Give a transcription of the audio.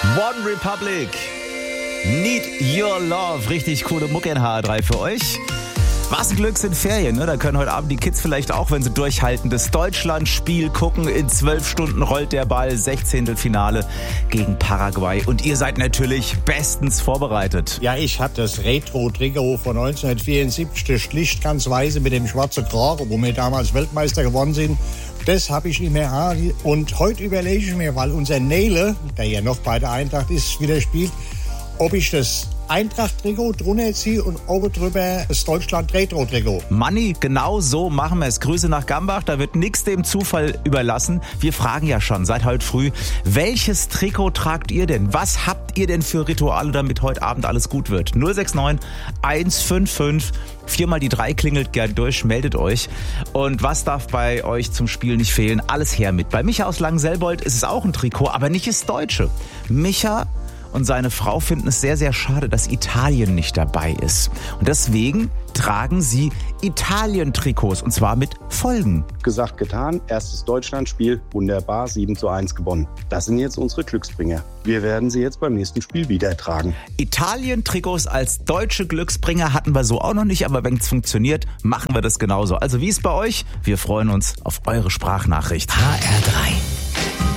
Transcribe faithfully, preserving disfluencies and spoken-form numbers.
One Republic. Need Your Love. Richtig coole Mucke in H R drei für euch. Was ein Glück sind Ferien, ne? Da können heute Abend die Kids vielleicht auch, wenn sie durchhalten, das Deutschlandspiel gucken. In zwölf Stunden rollt der Ball, Sechzehntelfinale gegen Paraguay. Und ihr seid natürlich bestens vorbereitet. Ja, ich hatte das Retro-Trikot von neunzehnhundertvierundsiebzig, das schlicht ganz weiße mit dem schwarzen Kragen, wo wir damals Weltmeister geworden sind. Das habe ich nicht mehr an. Und heute überlege ich mir, weil unser Nele, der ja noch bei der Eintracht ist, wieder spielt, ob ich das Eintracht-Trikot drunter ziehe und oben drüber das Deutschland-Retro-Trikot. Manni, genau so machen wir es. Grüße nach Gambach, da wird nichts dem Zufall überlassen. Wir fragen ja schon seit heute früh, welches Trikot tragt ihr denn? Was habt ihr denn für Rituale, damit heute Abend alles gut wird? null sechs neun eins fünf fünf, viermal die drei klingelt gern durch, meldet euch. Und was darf bei euch zum Spiel nicht fehlen? Alles her mit. Bei Micha aus Langenselbold ist es auch ein Trikot, aber nicht das Deutsche. Micha und seine Frau finden es sehr, sehr schade, dass Italien nicht dabei ist. Und deswegen tragen sie Italien-Trikots, und zwar mit Folgen. Gesagt, getan. Erstes Deutschlandspiel, wunderbar, sieben zu eins gewonnen. Das sind jetzt unsere Glücksbringer. Wir werden sie jetzt beim nächsten Spiel wieder tragen. Italien-Trikots als deutsche Glücksbringer hatten wir so auch noch nicht, aber wenn es funktioniert, machen wir das genauso. Also wie ist bei euch? Wir freuen uns auf eure Sprachnachricht. H R drei